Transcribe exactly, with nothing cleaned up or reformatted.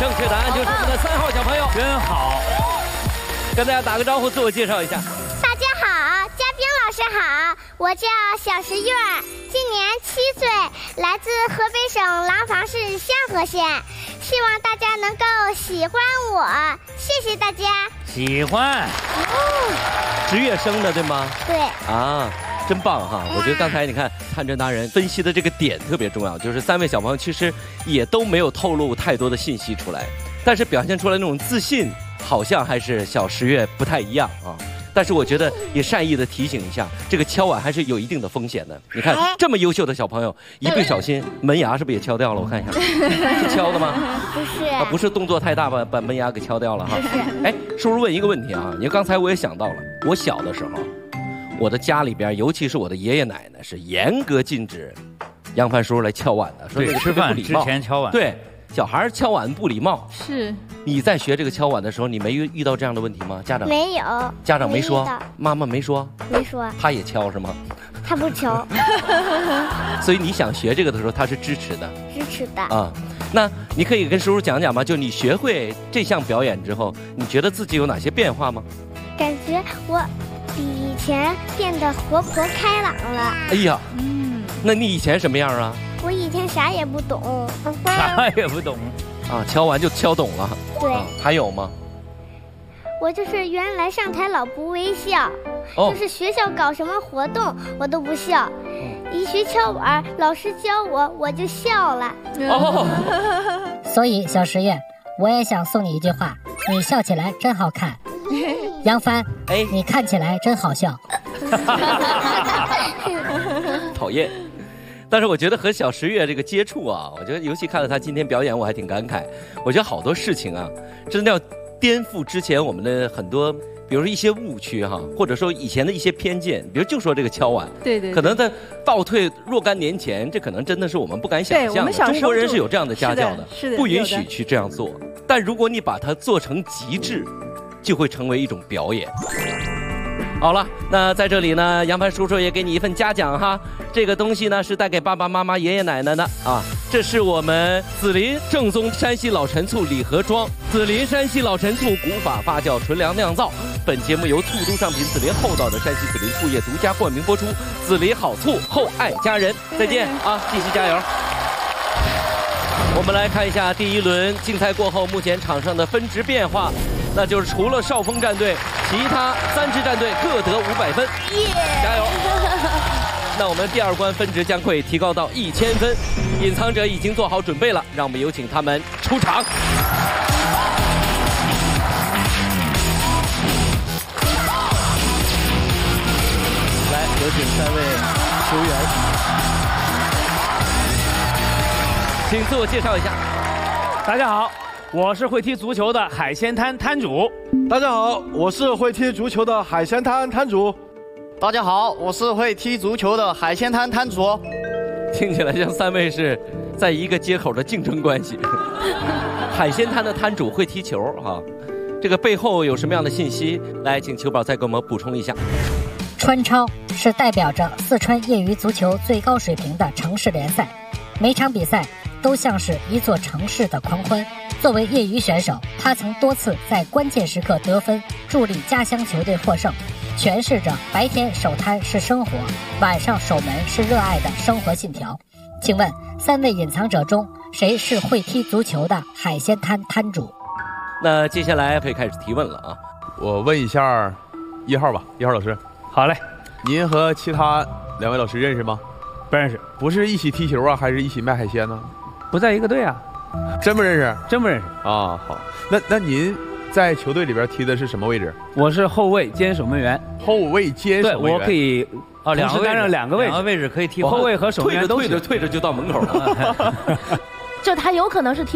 正确答案就是我们的三号小朋友， 真好。 跟大家打个招呼，自我介绍一下。 大家好，嘉宾老师好，我叫小石月，今年七岁，来自河北省廊坊市香河县，希望大家能够喜欢我，谢谢大家。 喜欢。 哦，十月生的对吗？ 对。 啊。真棒哈！我觉得刚才你看探针达人分析的这个点特别重要，就是三位小朋友其实也都没有透露太多的信息出来，但是表现出来那种自信，好像还是小十月不太一样啊。但是我觉得也善意的提醒一下，这个敲碗还是有一定的风险的。你看这么优秀的小朋友，一不小心门牙是不是也敲掉了？我看一下，是敲的吗？ 不是， 啊，不是动作太大把把门牙给敲掉了哈。哎，叔叔问一个问题啊，你刚才我也想到了，我小的时候。我的家里边，尤其是我的爷爷奶奶，是严格禁止杨帆叔叔来敲碗的，说这个吃饭之前敲碗。 对，小孩敲碗不礼貌。 是。 你在学这个敲碗的时候，你没遇遇到这样的问题吗？家长没有。 家长没说，妈妈没说。 没说。 他也敲是吗？ 他不敲。 所以你想学这个的时候，他是支持的。 支持的。 啊，那你可以跟叔叔讲讲吗？就你学会这项表演之后，你觉得自己有哪些变化吗？ 感觉我。比以前变得活泼开朗了。 哎呀，嗯，那你以前什么样啊？ 我以前啥也不懂， 啥也不懂啊，敲完就敲懂了。 对， 啊、还有吗？ 我就是原来上台老不微笑，哦、就是学校搞什么活动我都不笑，哦、一学敲碗，老师教我我就笑了。 哦，所以小十月，我也想送你一句话：你笑起来真好看。杨帆，哎，你看起来真好笑。 讨厌，但是我觉得和小十月这个接触啊，我觉得尤其看了他今天表演，我还挺感慨。我觉得好多事情啊，真的要颠覆之前我们的很多，比如说一些误区哈，或者说以前的一些偏见。比如就说这个敲碗， 对 对, 对， 可能在倒退若干年前，这可能真的是我们不敢想象的。中国人是有这样的家教的， 是的， 不允许去这样做。但如果你把它做成极致，就会成为一种表演。好了，那在这里呢，杨帆叔叔也给你一份嘉奖哈。这个东西呢是带给爸爸妈妈、爷爷奶奶的啊。这是我们紫林正宗山西老陈醋礼盒装，紫林山西老陈醋古法发酵纯粮酿造。本节目由兔都上品紫林厚道的山西紫林醋业独家冠名播出。紫林好醋，厚爱家人。再见啊，继续加油。我们来看一下第一轮竞赛过后，目前场上的分值变化。那就是除了少峰战队，其他三支战队各得五百分，加油！那我们第二关分值将会提高到一千分，隐藏者已经做好准备了，让我们有请他们出场。来，有请三位球员，请自我介绍一下。 大家好。我是会踢足球的海鲜摊摊主。 大家好，我是会踢足球的海鲜摊摊主。 大家好，我是会踢足球的海鲜摊摊主。 听起来像三位是在一个街口的竞争关系。海鲜摊的摊主会踢球哈、啊，这个背后有什么样的信息？来，请球宝再给我们补充一下。 川超是代表着四川业余足球最高水平的城市联赛，每场比赛都像是一座城市的狂欢。作为业余选手，他曾多次在关键时刻得分，助力家乡球队获胜，诠释着白天守摊是生活，晚上守门是热爱的生活信条。请问三位隐藏者中，谁是会踢足球的海鲜摊摊主？ 那接下来可以开始提问了啊！ 我问一下一号吧，一号老师。 好嘞， 您和其他两位老师认识吗？ 不认识。 不是一起踢球啊，还是一起卖海鲜呢？ 不在一个队啊。 真不认识？ 真不认识啊！好，那那您在球队里边踢的是什么位置？ 我是后卫兼守门员。 后卫兼守门员， 对，我可以啊， 两个担任两个位置， 两个位置可以踢， 后卫和守门员都退着退着就到门口了。 就他有可能是踢。